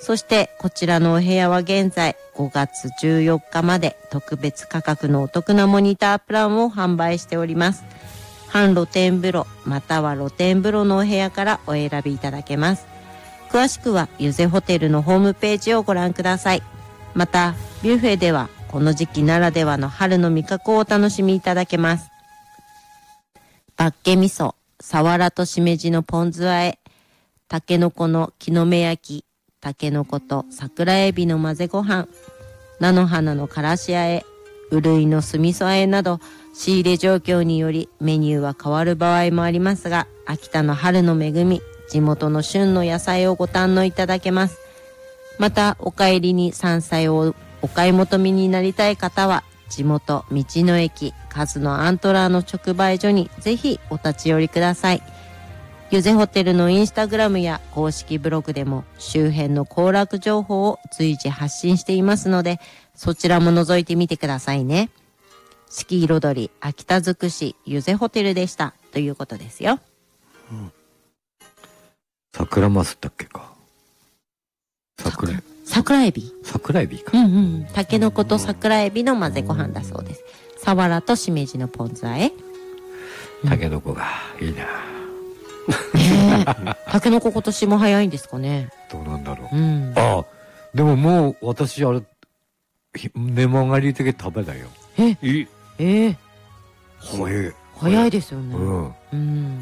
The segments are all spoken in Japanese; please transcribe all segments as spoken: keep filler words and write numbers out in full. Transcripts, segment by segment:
そしてこちらのお部屋は現在ごがつじゅうよっかまで特別価格のお得なモニタープランを販売しております。半露天風呂または露天風呂のお部屋からお選びいただけます。詳しくはゆぜホテルのホームページをご覧ください。またビュッフェではこの時期ならではの春の味覚をお楽しみいただけます。バッケ味噌、さわらとしめじのポン酢和え、たけのこの木の芽焼き、たけのこと桜エビの混ぜご飯、菜の花のからしあえ、うるいの酢味噌あえなど、仕入れ状況によりメニューは変わる場合もありますが、秋田の春の恵み、地元の旬の野菜をご堪能いただけます。またお帰りに山菜をお買い求めになりたい方は、地元道の駅数のアントラーの直売所にぜひお立ち寄りください。ゆぜホテルのインスタグラムや公式ブログでも周辺の行楽情報を随時発信していますので、そちらも覗いてみてくださいね。四季彩り秋田づくしゆぜホテルでしたということですよ。 うん、桜マスだっけか。桜桜エビ桜エビか。 うんうん。たけのこと桜エビの混ぜご飯だそうです。さわらとしめじのポン酢和え。 たけのこがいいな。 ねえ。たけのこ今年も早いんですかね。 どうなんだろう。 うん、 ああ、でももう私あれ根曲がり的食べだよ。 ええええ早い。 早いですよね。うん。うん。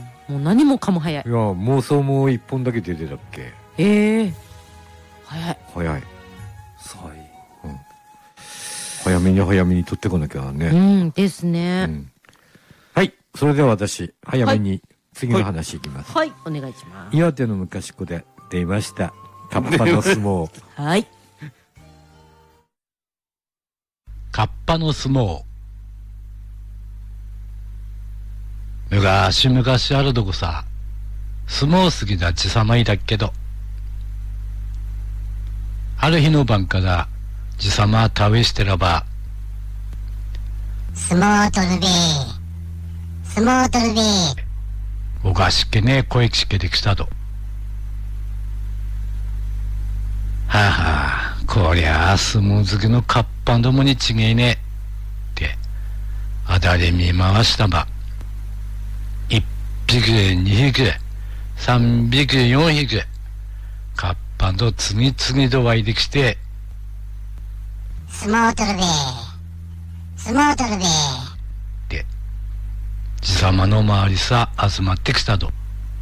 もう何もかも早い。 いや妄想も一本だけ出てたっけ。 ええ早い。 早い。さい。うん。早めに早めに取ってこなきゃね。 うんですね。 うん、はい。それでは私早めに次の話いきます。 はい、はい、お願いします。 岩手の昔っ子で出ました。カッパの相撲。 はい。 カッパの相撲。昔々あるどこさ、相撲好きなちさまいだっけど、ある日の晩からじさま田植えしてらば、 相撲取るべ相撲取るべおかしっけねえ声聞けてきたと。はあはあ、こりゃあ相撲好きのカッパどもにちげえねえってあだれ見回したば、一匹二匹三匹四匹カッパと次々と湧いてきて、 相撲取るべ相撲取るべってじさまの周りさ集まってきたと。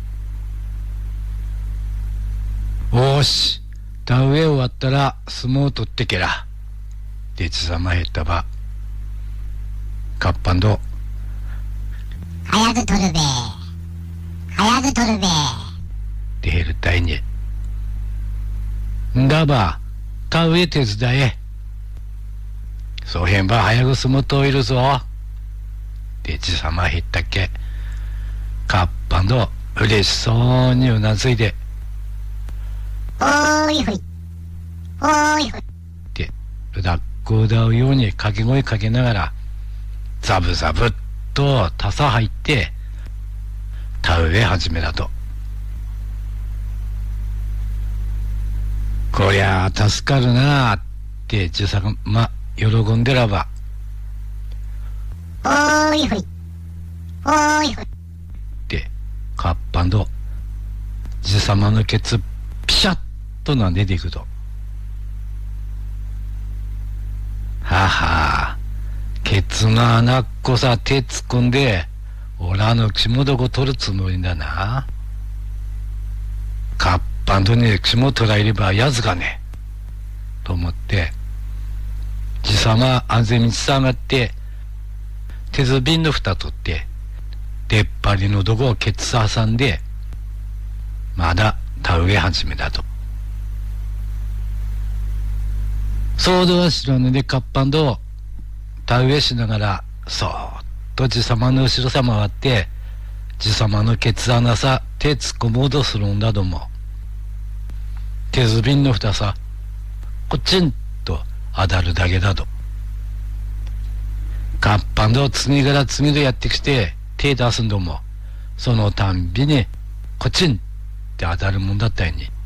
おーし、田植え終わったら相撲取ってけらってじさま減ったば、カッパンと早く取るべ早く取るべって減るたいに、んだば田植え手伝え、そうへんば早く相撲といるぞってじさま減ったっけ。カッパンと嬉しそうにうなずいて、 おーいほいおーいほいってうだっこうだうように掛け声かけながらザブザブっとたさ入って田植え始めだと。こりゃあ助かるなあってじさま喜んでらば、 おーいほいおーいほいってカッパンとじさまのケツピシャッとな出ていくと、ははケツの穴っこさ手突っ込んでおらの肝どこ取るつもりだな。カッパンとに肝取られればやずかねと思ってじさま安全に伝がって鉄瓶の蓋取って出っ張りのどこをケツ挟んでまだ田植え始めだと。そうとは知らぬでカッパンと田植えしながらそーっとじさまの後ろさ回ってじさまのケツ穴さ手突っ込もうとするんだども、鉄瓶の蓋さこっちんと当たるだけだと。カッパンと次から次とやってきて手出すんども、そのたんびにこっちんって当たるもんだったよに。